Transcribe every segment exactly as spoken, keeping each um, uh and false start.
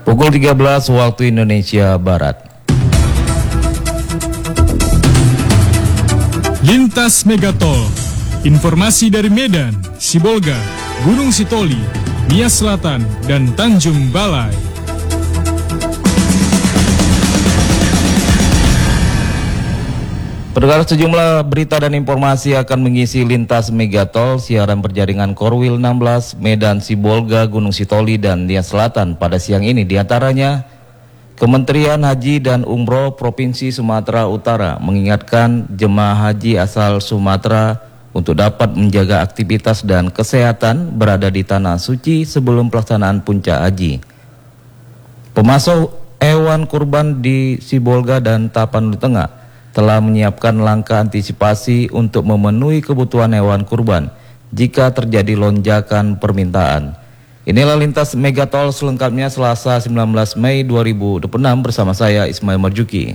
Pukul tiga belas waktu Indonesia Barat. Lintas Megatol. Informasi dari Medan, Sibolga, Gunung Sitoli, Nias Selatan, dan Tanjung Balai. Pendengar, sejumlah berita dan informasi akan mengisi Lintas Megatol siaran berjaringan Korwil enam belas Medan, Sibolga, Gunung Sitoli, dan Nias Selatan pada siang ini. Di antaranya, Kementerian Haji dan Umroh Provinsi Sumatera Utara mengingatkan jemaah haji asal Sumatera untuk dapat menjaga aktivitas dan kesehatan berada di tanah suci sebelum pelaksanaan puncak haji. Pemasok hewan kurban di Sibolga dan Tapanuli Tengah telah menyiapkan langkah antisipasi untuk memenuhi kebutuhan hewan kurban jika terjadi lonjakan permintaan. Inilah Lintas Megatol selengkapnya Selasa sembilan belas Mei dua ribu dua puluh enam bersama saya Ismail Marjuki.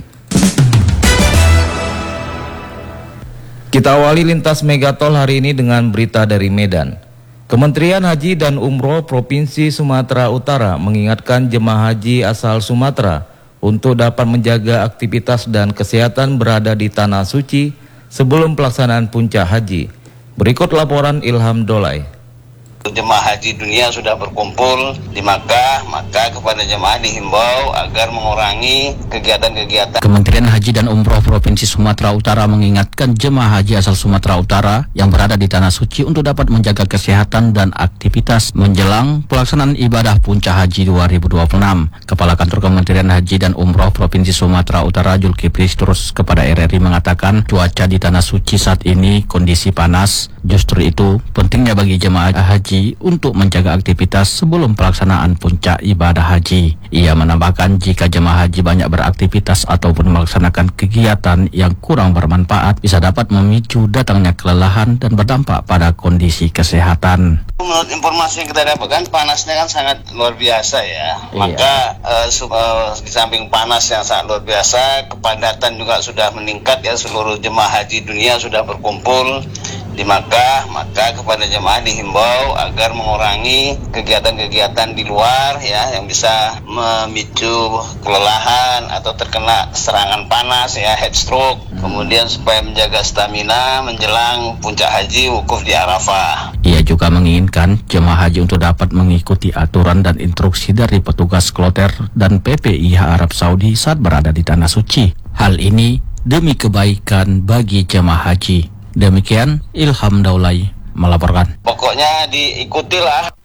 Kita awali Lintas Megatol hari ini dengan berita dari Medan. Kementerian Haji dan Umroh Provinsi Sumatera Utara mengingatkan jemaah haji asal Sumatera untuk dapat menjaga aktivitas dan kesehatan berada di tanah suci sebelum pelaksanaan puncak haji. Berikut laporan Ilham Dolai. Jemaah haji dunia sudah berkumpul di Makkah, maka kepada jemaah dihimbau agar mengurangi kegiatan-kegiatan. Kementerian Haji dan Umroh Provinsi Sumatera Utara mengingatkan jemaah haji asal Sumatera Utara yang berada di tanah suci untuk dapat menjaga kesehatan dan aktivitas menjelang pelaksanaan ibadah puncak haji dua ribu dua puluh enam. Kepala Kantor Kementerian Haji dan Umroh Provinsi Sumatera Utara Zulkifli terus kepada R R I mengatakan cuaca di tanah suci saat ini kondisi panas. Justru itu pentingnya bagi jemaah haji untuk menjaga aktivitas sebelum pelaksanaan puncak ibadah haji. Ia menambahkan jika jemaah haji banyak beraktivitas ataupun melaksanakan kegiatan yang kurang bermanfaat bisa dapat memicu datangnya kelelahan dan berdampak pada kondisi kesehatan. Menurut informasi yang kita dapatkan, panasnya kan sangat luar biasa ya. Iya. Maka uh, uh, di samping panas yang sangat luar biasa, kepadatan juga sudah meningkat ya. Seluruh jemaah haji dunia sudah berkumpul di Makkah, maka kepada jemaah dihimbau agar mengurangi kegiatan-kegiatan di luar ya yang bisa memicu kelelahan atau terkena serangan panas ya, heat stroke. Kemudian supaya menjaga stamina menjelang puncak haji wukuf di Arafah. Ia juga menginginkan jemaah haji untuk dapat mengikuti aturan dan instruksi dari petugas kloter dan P P I H Arab Saudi saat berada di tanah suci. Hal ini demi kebaikan bagi jemaah haji. Demikian Ilham Daulay melaporkan. Pokoknya diikutilah.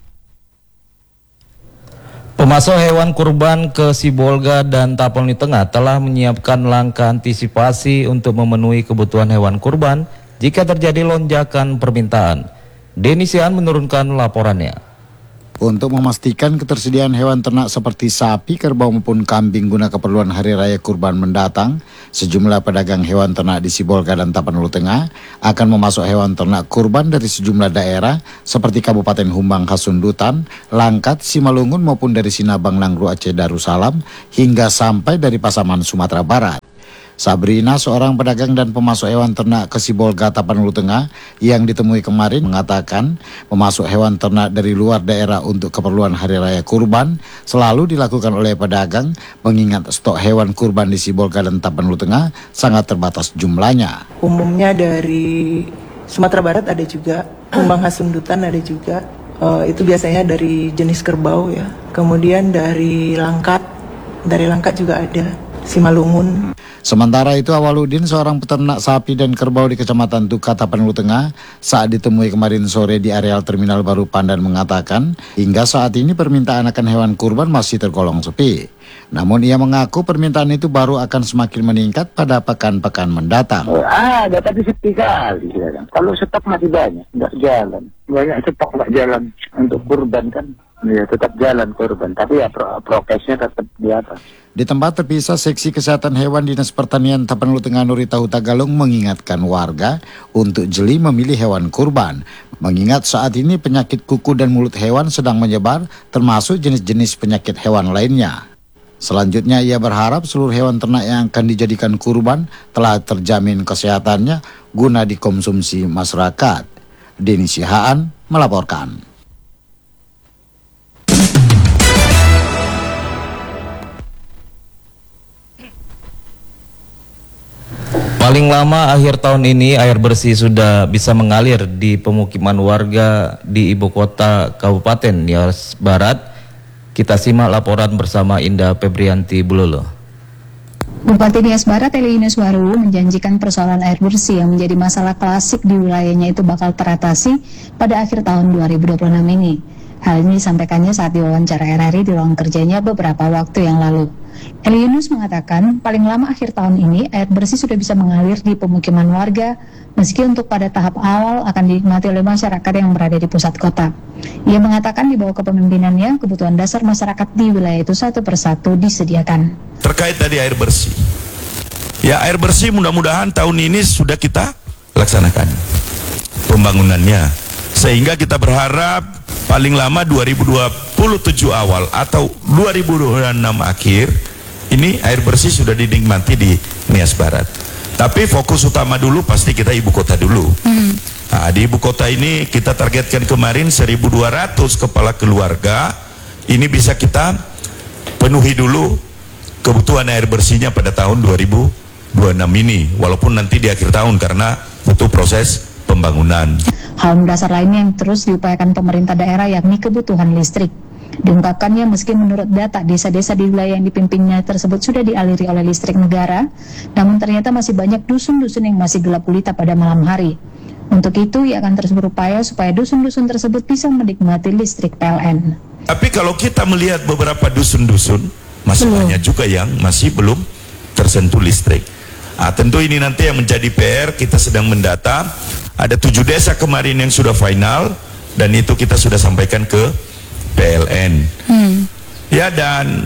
Pemasok hewan kurban ke Sibolga dan Tapanuli Tengah telah menyiapkan langkah antisipasi untuk memenuhi kebutuhan hewan kurban jika terjadi lonjakan permintaan. Denny Sian menurunkan laporannya. Untuk memastikan ketersediaan hewan ternak seperti sapi, kerbau maupun kambing guna keperluan Hari Raya Kurban mendatang, sejumlah pedagang hewan ternak di Sibolga dan Tapanuli Tengah akan memasok hewan ternak kurban dari sejumlah daerah seperti Kabupaten Humbang Hasundutan, Langkat, Simalungun maupun dari Sinabang, Nangro, Aceh Darussalam hingga sampai dari Pasaman, Sumatera Barat. Sabrina, seorang pedagang dan pemasok hewan ternak ke Sibolga Tapanuli Tengah yang ditemui kemarin mengatakan memasok hewan ternak dari luar daerah untuk keperluan Hari Raya Kurban selalu dilakukan oleh pedagang mengingat stok hewan kurban di Sibolga dan Tapanuli Tengah sangat terbatas jumlahnya. Umumnya dari Sumatera Barat ada juga, Humbang Hasundutan ada juga, uh, itu biasanya dari jenis kerbau ya. Kemudian dari Langkat, dari Langkat juga ada, Simalungun. Sementara itu Awaludin, seorang peternak sapi dan kerbau di Kecamatan Tuka, Tapanuli Tengah, saat ditemui kemarin sore di areal Terminal Baru Pandan mengatakan hingga saat ini permintaan akan hewan kurban masih tergolong sepi. Namun ia mengaku permintaan itu baru akan semakin meningkat pada pekan-pekan mendatang. Oh, ada, tapi sepi kali. Ya. Kalau stok masih banyak, nggak jalan. Banyak stok nggak jalan untuk kurban kan. Ya, tetap jalan kurban, tapi ya pro prokesnya tetap di atas. Di tempat terpisah Seksi Kesehatan Hewan Dinas Pertanian Tapanuli Tengah Nurita Hutagalung mengingatkan warga untuk jeli memilih hewan kurban. Mengingat saat ini penyakit kuku dan mulut hewan sedang menyebar, termasuk jenis-jenis penyakit hewan lainnya. Selanjutnya ia berharap seluruh hewan ternak yang akan dijadikan kurban telah terjamin kesehatannya guna dikonsumsi masyarakat. Denny Sihaan melaporkan. Paling lama akhir tahun ini air bersih sudah bisa mengalir di pemukiman warga di ibu kota Kabupaten Nias Barat. Kita simak laporan bersama Indah Febrianti Bulolo. Bupati Nias Barat Eli Yunus Waru menjanjikan persoalan air bersih yang menjadi masalah klasik di wilayahnya itu bakal teratasi pada akhir tahun dua ribu dua puluh enam ini. Hal ini disampaikannya saat diwawancara R R I di ruang kerjanya beberapa waktu yang lalu. Eli Yunus mengatakan paling lama akhir tahun ini air bersih sudah bisa mengalir di pemukiman warga, meski untuk pada tahap awal akan dinikmati oleh masyarakat yang berada di pusat kota. Ia mengatakan di bawah kepemimpinannya kebutuhan dasar masyarakat di wilayah itu satu persatu disediakan. Terkait tadi air bersih, ya air bersih mudah-mudahan tahun ini sudah kita laksanakan pembangunannya, sehingga kita berharap paling lama dua ribu dua puluh tujuh awal atau dua ribu dua puluh enam akhir ini air bersih sudah dinikmati di Nias Barat. Tapi fokus utama dulu pasti kita ibu kota dulu. Hmm. Nah, di ibu kota ini kita targetkan kemarin seribu dua ratus kepala keluarga. Ini bisa kita penuhi dulu kebutuhan air bersihnya pada tahun dua ribu dua puluh enam ini. Walaupun nanti di akhir tahun karena butuh proses pembangunan. Hal mendasar lainnya yang terus diupayakan pemerintah daerah yakni kebutuhan listrik. Diungkapkannya meski menurut data desa-desa di wilayah yang dipimpinnya tersebut sudah dialiri oleh listrik negara, namun ternyata masih banyak dusun-dusun yang masih gelap gulita pada malam hari. Untuk itu, ia akan terus berupaya supaya dusun-dusun tersebut bisa menikmati listrik P L N. Tapi kalau kita melihat beberapa dusun-dusun, masih belum. Banyak juga yang masih belum tersentuh listrik. Nah, tentu ini nanti yang menjadi P R, kita sedang mendata. Ada tujuh desa kemarin yang sudah final, dan itu kita sudah sampaikan ke P L N. Hmm. Ya, dan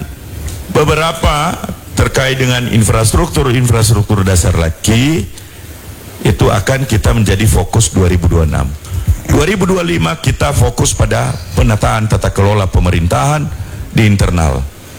beberapa terkait dengan infrastruktur-infrastruktur dasar lagi, itu akan kita menjadi fokus dua ribu dua puluh enam. dua ribu dua puluh lima kita fokus pada penataan tata kelola pemerintahan di internal.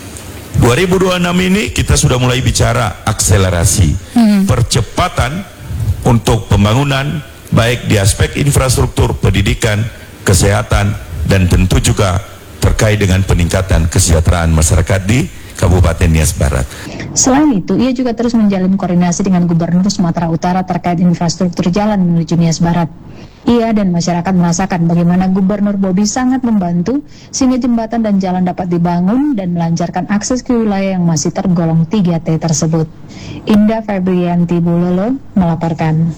dua ribu dua puluh enam ini kita sudah mulai bicara akselerasi, hmm. percepatan untuk pembangunan baik di aspek infrastruktur, pendidikan, kesehatan, dan tentu juga terkait dengan peningkatan kesejahteraan masyarakat di Kabupaten Nias Barat. Selain itu, ia juga terus menjalin koordinasi dengan Gubernur Sumatera Utara terkait infrastruktur jalan menuju Nias Barat. Ia dan masyarakat merasakan bagaimana Gubernur Bobi sangat membantu sehingga jembatan dan jalan dapat dibangun dan melancarkan akses ke wilayah yang masih tergolong tiga T tersebut. Indah Febrianti Bulolo melaporkan.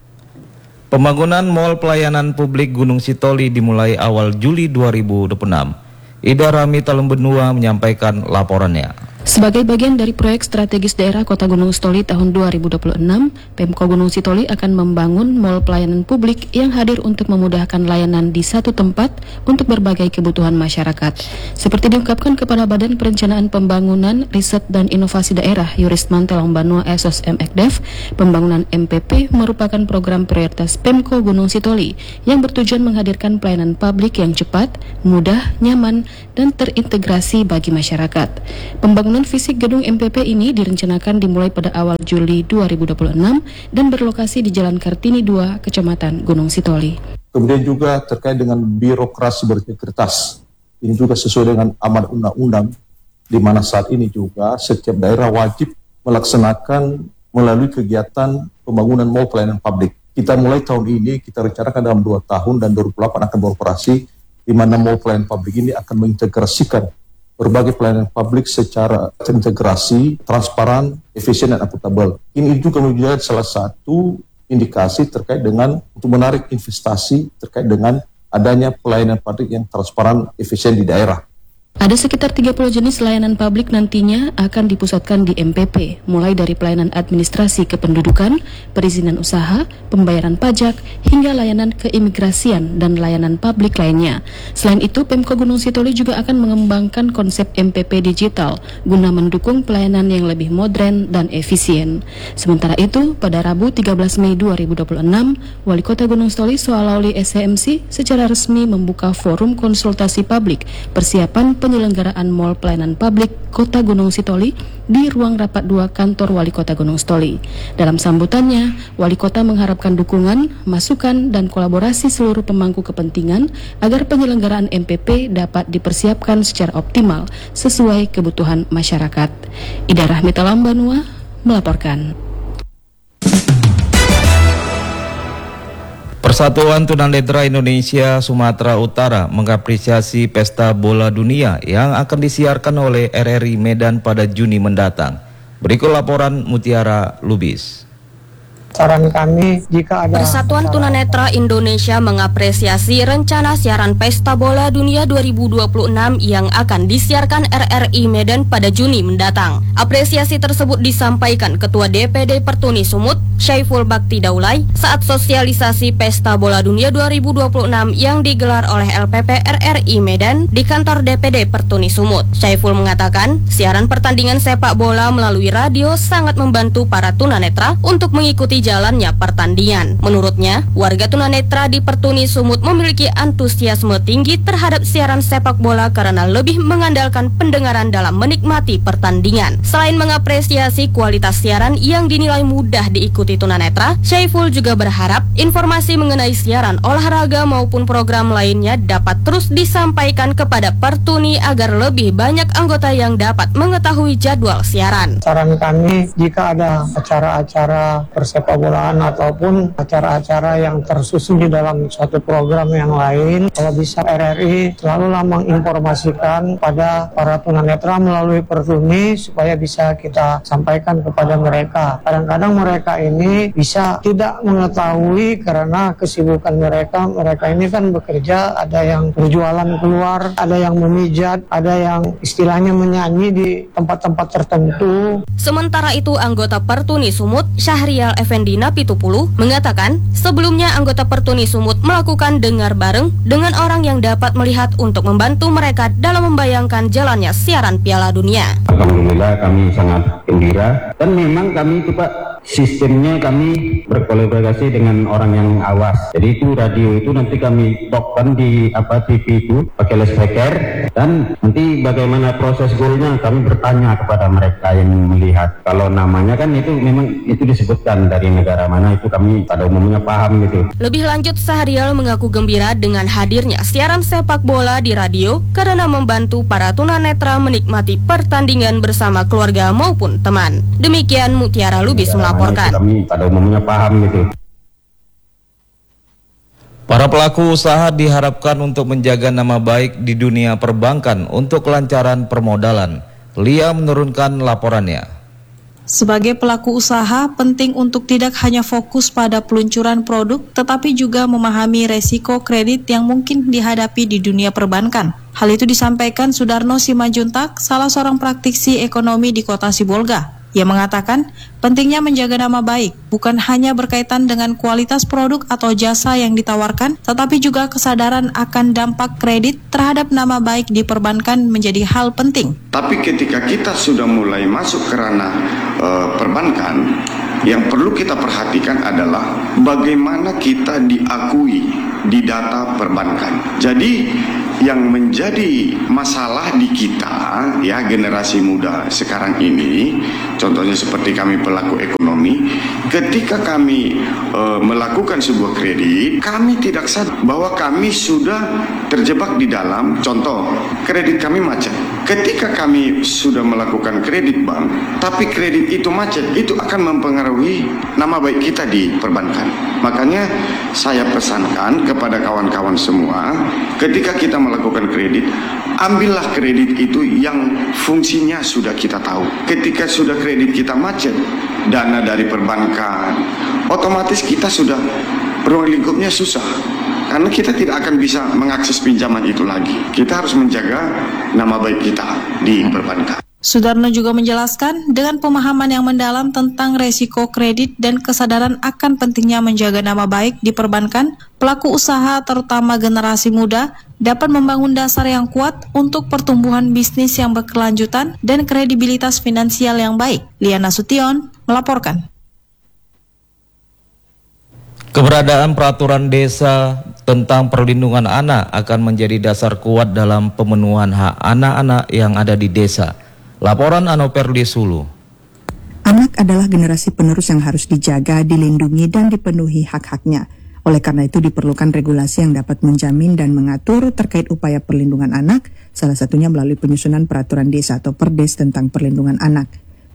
Pembangunan Mall Pelayanan Publik Gunung Sitoli dimulai awal Juli dua ribu dua puluh enam. Ida Rami Talembenua menyampaikan laporannya. Sebagai bagian dari proyek strategis daerah Kota Gunung Sitoli tahun dua ribu dua puluh enam, Pemko Gunung Sitoli akan membangun mall pelayanan publik yang hadir untuk memudahkan layanan di satu tempat untuk berbagai kebutuhan masyarakat. Seperti diungkapkan Kepala Badan Perencanaan Pembangunan, Riset dan Inovasi Daerah Yurisman Telongbanua S O S M Ekdef, pembangunan M P P merupakan program prioritas Pemko Gunung Sitoli yang bertujuan menghadirkan pelayanan publik yang cepat, mudah, nyaman, dan terintegrasi bagi masyarakat. Pembangunan fisik gedung M P P ini direncanakan dimulai pada awal Juli dua ribu dua puluh enam dan berlokasi di Jalan Kartini dua, Kecamatan Gunung Sitoli. Kemudian juga terkait dengan birokrasi berintegritas. Ini juga sesuai dengan amanat undang-undang, di mana saat ini juga setiap daerah wajib melaksanakan melalui kegiatan pembangunan mall pelayanan publik. Kita mulai tahun ini, kita rencanakan dalam dua tahun dan dua ribu dua puluh delapan akan beroperasi, di mana mall pelayanan publik ini akan mengintegrasikan berbagai pelayanan publik secara terintegrasi, transparan, efisien, dan akuntabel. Ini juga menjadi salah satu indikasi terkait dengan untuk menarik investasi terkait dengan adanya pelayanan publik yang transparan, efisien di daerah. Ada sekitar tiga puluh jenis layanan publik nantinya akan dipusatkan di M P P, mulai dari pelayanan administrasi kependudukan, perizinan usaha, pembayaran pajak, hingga layanan keimigrasian dan layanan publik lainnya. Selain itu, Pemko Gunung Sitoli juga akan mengembangkan konsep M P P digital guna mendukung pelayanan yang lebih modern dan efisien. Sementara itu, pada Rabu tiga belas Mei dua ribu dua puluh enam, Wali Kota Gunung Sitoli Soalauli S H M C secara resmi membuka forum konsultasi publik persiapan penyelenggaraan Mall Pelayanan Publik Kota Gunung Sitoli di ruang rapat dua kantor Wali Kota Gunung Sitoli. Dalam sambutannya, Wali Kota mengharapkan dukungan, masukan, dan kolaborasi seluruh pemangku kepentingan agar penyelenggaraan M P P dapat dipersiapkan secara optimal sesuai kebutuhan masyarakat. Ida Rahmi Talembenua melaporkan. Persatuan Tunanetra Indonesia Sumatera Utara mengapresiasi Pesta Bola Dunia yang akan disiarkan oleh R R I Medan pada Juni mendatang. Berikut laporan Mutiara Lubis. Saran kami jika ada Persatuan Tunanetra Indonesia mengapresiasi rencana siaran Pesta Bola Dunia dua ribu dua puluh enam yang akan disiarkan R R I Medan pada Juni mendatang. Apresiasi tersebut disampaikan Ketua D P D Pertuni Sumut, Syaiful Bakti Daulay, saat sosialisasi Pesta Bola Dunia dua ribu dua puluh enam yang digelar oleh L P P R R I Medan di kantor D P D Pertuni Sumut. Syaiful mengatakan, siaran pertandingan sepak bola melalui radio sangat membantu para tunanetra untuk mengikuti jalannya pertandingan. Menurutnya, warga tunanetra di Pertuni Sumut memiliki antusiasme tinggi terhadap siaran sepak bola karena lebih mengandalkan pendengaran dalam menikmati pertandingan. Selain mengapresiasi kualitas siaran yang dinilai mudah diikuti tunanetra, Syaiful juga berharap informasi mengenai siaran olahraga maupun program lainnya dapat terus disampaikan kepada Pertuni agar lebih banyak anggota yang dapat mengetahui jadwal siaran. Saran kami jika ada acara-acara persepak bolaan ataupun acara-acara yang tersusun di dalam suatu program yang lain, kalau bisa R R I selalulah menginformasikan pada para tunanetra melalui Pertuni supaya bisa kita sampaikan kepada mereka. Kadang-kadang mereka ini bisa tidak mengetahui karena kesibukan mereka. Mereka ini kan bekerja, ada yang berjualan keluar, ada yang memijat, ada yang istilahnya menyanyi di tempat-tempat tertentu. Sementara itu, anggota Pertuni Sumut, Syahrial Effendi Napitupulu, mengatakan sebelumnya anggota Pertuni Sumut melakukan dengar bareng dengan orang yang dapat melihat untuk membantu mereka dalam membayangkan jalannya siaran Piala Dunia. Alhamdulillah kami sangat gembira dan memang kami itu Pak, sistemnya kami berkolaborasi dengan orang yang awas. Jadi itu radio itu nanti kami tokkan di apa T V itu pakai loudspeaker dan nanti bagaimana proses golnya kami bertanya kepada mereka yang melihat. Kalau namanya kan itu memang itu disebutkan dari negara mana, itu kami pada umumnya paham gitu. Lebih lanjut, Sahrial mengaku gembira dengan hadirnya siaran sepak bola di radio karena membantu para tunanetra menikmati pertandingan bersama keluarga maupun teman. Demikian Mutiara Lubis melaporkan. Kami pada umumnya paham gitu. Para pelaku usaha diharapkan untuk menjaga nama baik di dunia perbankan untuk kelancaran permodalan. Lia menurunkan laporannya. Sebagai pelaku usaha, penting untuk tidak hanya fokus pada peluncuran produk, tetapi juga memahami resiko kredit yang mungkin dihadapi di dunia perbankan. Hal itu disampaikan Sudarno Simajuntak, salah seorang praktisi ekonomi di Kota Sibolga. Ia mengatakan, pentingnya menjaga nama baik bukan hanya berkaitan dengan kualitas produk atau jasa yang ditawarkan, tetapi juga kesadaran akan dampak kredit terhadap nama baik di perbankan menjadi hal penting. Tapi ketika kita sudah mulai masuk ke ranah uh, perbankan, yang perlu kita perhatikan adalah bagaimana kita diakui di data perbankan. Jadi yang menjadi masalah di kita, ya generasi muda sekarang ini, contohnya seperti kami pelaku ekonomi, ketika kami e, melakukan sebuah kredit, kami tidak sadar bahwa kami sudah terjebak di dalam, contoh, kredit kami macet. Ketika kami sudah melakukan kredit bank, tapi kredit itu macet, itu akan mempengaruhi nama baik kita di perbankan. Makanya saya pesankan kepada kawan-kawan semua, ketika kita melakukan kredit, ambillah kredit itu yang fungsinya sudah kita tahu. Ketika sudah kredit kita macet, dana dari perbankan, otomatis kita sudah ruang lingkupnya susah. Karena kita tidak akan bisa mengakses pinjaman itu lagi. Kita harus menjaga nama baik kita di perbankan. Sudarno juga menjelaskan, dengan pemahaman yang mendalam tentang resiko kredit dan kesadaran akan pentingnya menjaga nama baik di perbankan, pelaku usaha terutama generasi muda dapat membangun dasar yang kuat untuk pertumbuhan bisnis yang berkelanjutan dan kredibilitas finansial yang baik. Liana Sution melaporkan. Keberadaan peraturan desa tentang perlindungan anak akan menjadi dasar kuat dalam pemenuhan hak anak-anak yang ada di desa. Laporan Anoperli Sulu. Anak adalah generasi penerus yang harus dijaga, dilindungi, dan dipenuhi hak-haknya. Oleh karena itu diperlukan regulasi yang dapat menjamin dan mengatur terkait upaya perlindungan anak, salah satunya melalui penyusunan peraturan desa atau Perdes tentang perlindungan anak.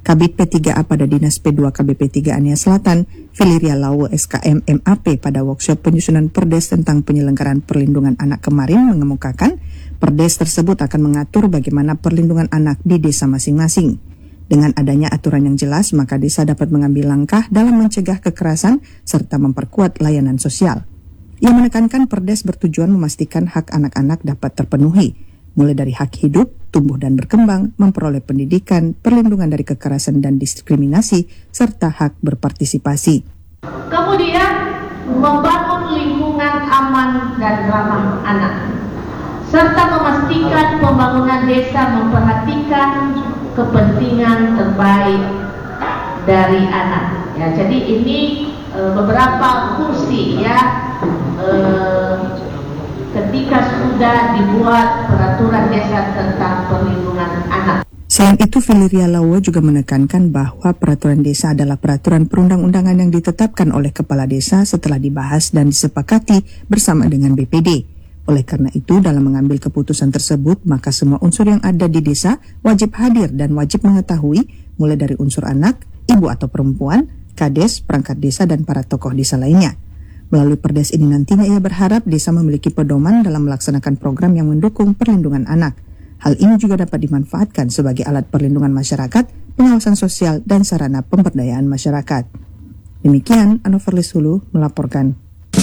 Kabid P tiga A pada Dinas P dua K B P tiga A Nia Selatan, Valeria Lawo S K M M A P pada workshop penyusunan Perdes tentang penyelenggaraan perlindungan anak kemarin mengemukakan, Perdes tersebut akan mengatur bagaimana perlindungan anak di desa masing-masing. Dengan adanya aturan yang jelas, maka desa dapat mengambil langkah dalam mencegah kekerasan serta memperkuat layanan sosial. Ia menekankan Perdes bertujuan memastikan hak anak-anak dapat terpenuhi, mulai dari hak hidup, tumbuh dan berkembang, memperoleh pendidikan, perlindungan dari kekerasan dan diskriminasi, serta hak berpartisipasi. Kemudian, membangun lingkungan aman dan ramah anak, serta memastikan pembangunan desa memperhatikan kepentingan terbaik dari anak. Ya, jadi ini e, beberapa kursi ya. E, ketika sudah dibuat peraturan desa tentang perlindungan anak. Selain itu, Valeria Lawo juga menekankan bahwa peraturan desa adalah peraturan perundang-undangan yang ditetapkan oleh kepala desa setelah dibahas dan disepakati bersama dengan B P D. Oleh karena itu, dalam mengambil keputusan tersebut, maka semua unsur yang ada di desa wajib hadir dan wajib mengetahui, mulai dari unsur anak, ibu atau perempuan, kades, perangkat desa, dan para tokoh desa lainnya. Melalui Perdes ini nantinya ia berharap desa memiliki pedoman dalam melaksanakan program yang mendukung perlindungan anak. Hal ini juga dapat dimanfaatkan sebagai alat perlindungan masyarakat, pengawasan sosial, dan sarana pemberdayaan masyarakat. Demikian, Anoverlis Hulu melaporkan.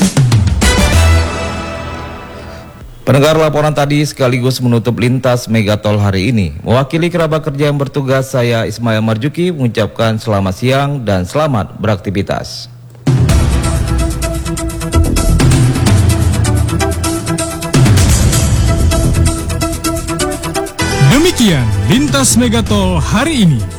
Pendengar, laporan tadi sekaligus menutup lintas Megatol hari ini. Mewakili kerabat kerja yang bertugas, saya Ismail Marjuki mengucapkan selamat siang dan selamat beraktivitas. Demikian Lintas Megatol hari ini.